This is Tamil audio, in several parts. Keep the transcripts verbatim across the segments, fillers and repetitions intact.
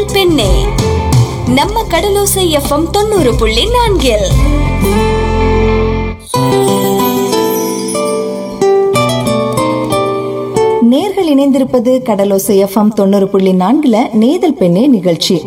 நேதல் பெண்ணே நம்ம கடலோசை எஃப்எம் தொண்ணூறு புள்ளி நான்கில். நேர்கள் இணைந்திருப்பது கடலோசை எஃப்எம் தொண்ணூறு புள்ளி நான்குல நேதல் பெண்ணே நிகழ்ச்சி.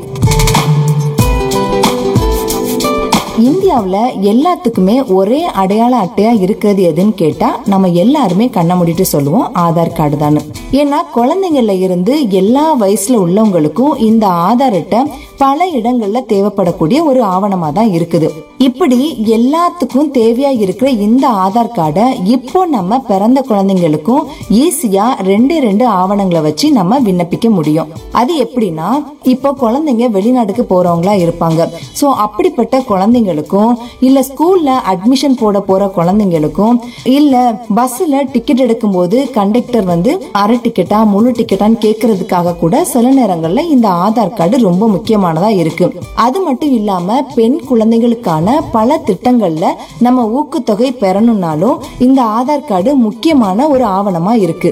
இந்தியாவுல எல்லாத்துக்குமே ஒரே அடையாள அட்டையா இருக்கிறது எதுன்னு கேட்டா நம்ம எல்லாருமே கண்ண மூடிட்டு சொல்லுவோம் ஆதார் கார்டு தான். ஏன்னா குழந்தைங்கள்ல இருந்து எல்லா வயசுல உள்ளவங்களுக்கும் இந்த ஆதார் அட்டை பல இடங்கள்ல தேவைப்படக்கூடிய ஒரு ஆவணமா தான் இருக்குது. இப்படி எல்லாத்துக்கும் தேவையா இருக்கிற இந்த ஆதார் கார்டை இப்போ நம்ம பிறந்த குழந்தைங்களுக்கும் ஈஸியா ரெண்டு ரெண்டு ஆவணங்களை வச்சு நம்ம விண்ணப்பிக்க முடியும். அது எப்படின்னா, இப்போ குழந்தைங்க வெளிநாட்டுக்கு போறவங்களா இருப்பாங்க. சோ அப்படிப்பட்ட குழந்தைங்களுக்கும், இல்ல ஸ்கூல்ல அட்மிஷன் போட போற குழந்தைங்களுக்கும், இல்ல பஸ்ல டிக்கெட் எடுக்கும் போது கண்டக்டர் வந்து அரை டிக்கெட்டா முழு டிக்கெட்டான்னு கேட்கறதுக்காக கூட சில நேரங்கள்ல இந்த ஆதார் கார்டு ரொம்ப முக்கியமானதா இருக்கு. அது மட்டும் இல்லாம பெண் குழந்தைகளுக்கான பல திட்டங்கள்ல நம்ம ஊக்கத்தொகை பெறணும்னாலும் இந்த ஆதார் கார்டு முக்கியமான ஒரு ஆவணமா இருக்கு.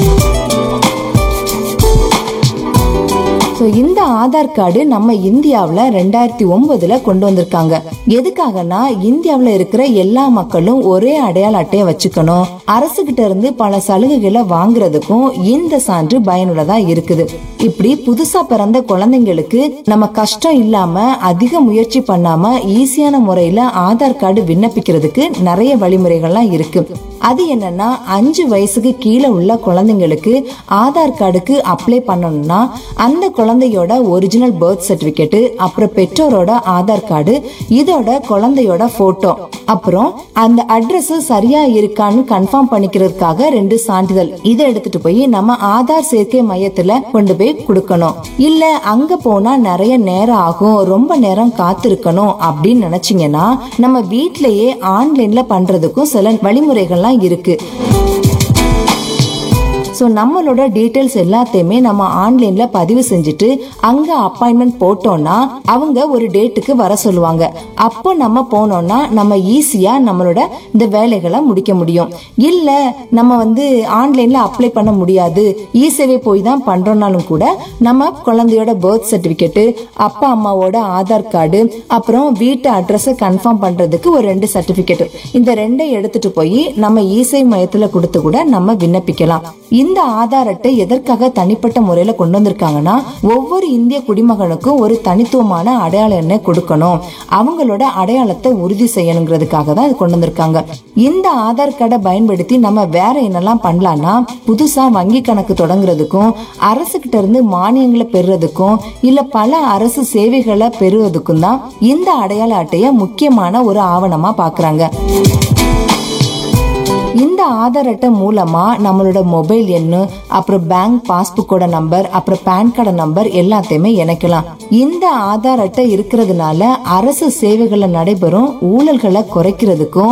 இந்த ஆதார் கார்டு நம்ம இந்தியாவுல ரெண்டாயிரத்தி ஒன்பதுல கொண்டு வந்திருக்காங்க. எதுக்காகனா, இந்தியாவுல இருக்கிற எல்லா மக்களும் ஒரே அடையாள அட்டையை வச்சுக்கணும், அரசு கிட்ட இருந்து பல சலுகைகளை வாங்குறதுக்கும் இந்த சான்று பயனுள்ளதா இருக்குது. இப்படி புதுசா பிறந்த குழந்தைங்களுக்கு நம்ம கஷ்டம் இல்லாம அதிக முயற்சி பண்ணாம ஈஸியான முறையில ஆதார் கார்டு விண்ணப்பிக்கிறதுக்கு நிறைய வழிமுறைகள்லாம் இருக்கு. அது என்னன்னா, அஞ்சு வயசுக்கு கீழே உள்ள குழந்தைங்களுக்கு ஆதார் கார்டுக்கு அப்ளை பண்ணணும்னா அந்த குழந்தையோட ஒரிஜினல் பர்த் சர்டிபிகேட், அப்புறம் பெற்றோரோட ஆதார் கார்டு, இதோட குழந்தையோட போட்டோ, அப்புறம் அந்த அட்ரஸ் சரியா இருக்கான்னு கன்ஃபார்ம் பண்ணிக்கிறதுக்காக ரெண்டு சான்றிதழ், இதை எடுத்துட்டு போய் நம்ம ஆதார் சேர்க்கை மையத்துல கொண்டு போய் கொடுக்கணும். இல்ல அங்க போனா நிறைய நேரம் ஆகும், ரொம்ப நேரம் காத்திருக்கணும் அப்படின்னு நினைச்சீங்கன்னா நம்ம வீட்லயே ஆன்லைன்ல பண்றதுக்கும் சில வழிமுறைகள்லாம் இருக்கு. சோ நம்மளோட டீடைல்ஸ் எல்லாத்தையுமே நம்ம ஆன்லைன்ல பதிவு செஞ்சுட்டு அங்க அப்பாயின்மெண்ட் போட்டோம்னா அவங்க ஒரு டேட்டுக்கு வர சொல்லுவாங்க. அப்போ நம்ம போனோம்னா நம்ம ஈஸியா நம்மளோட இந்த வேலைகளை முடிக்க முடியும். இல்ல நம்ம வந்து ஆன்லைன்ல அப்ளை பண்ண முடியாது, இ சேவை போய் தான் பண்றோம்னாலும் கூட நம்ம குழந்தையோட பர்த் சர்டிபிகேட், அப்பா அம்மாவோட ஆதார் கார்டு, அப்புறம் வீட்டு அட்ரஸ் கன்ஃபார்ம் பண்றதுக்கு ஒரு ரெண்டு சர்டிபிகேட், இந்த ரெண்டை எடுத்துட்டு போய் நம்ம இ சேவை மையத்துல கொடுத்து கூட நம்ம விண்ணப்பிக்கலாம். இந்த ஆதார் அட்டை எதற்காக தனிப்பட்ட முறையில கொண்டு வந்திருக்காங்கன்னா, ஒவ்வொரு இந்திய குடிமகனுக்கும் ஒரு தனித்துவமான அடையாள எண்ணை கொடுக்கணும், அவங்களோட அடையாளத்தை உறுதி செய்யணுங்கிறதுக்காக தான் இது கொண்டு வந்திருக்காங்க. இந்த ஆதார் கார்டை பயன்படுத்தி நம்ம வேற என்னெல்லாம் பண்ணலாம்னா, புதுசா வங்கி கணக்கு தொடங்குறதுக்கும், அரசு கிட்ட இருந்து மானியங்களை பெறுறதுக்கும், இல்ல பல அரசு சேவைகளை பெறுவதுக்கும் தான் இந்த அடையாள அட்டையை முக்கியமான ஒரு ஆவணமா பாக்குறாங்க. இந்த ஆதார் அட்டை மூலமா நம்மளோட மொபைல் எண்ணு, அப்புறம் பேங்க் பாஸ்புக்கோட நம்பர், அப்புறம் பேன் கார்டு நம்பர் எல்லாத்தையுமே இணைக்கலாம். இந்த ஆதார் அட்டை இருக்கிறதுனால அரசு சேவைகளை நடைபெறும் ஊழல்களை குறைக்கிறதுக்கும்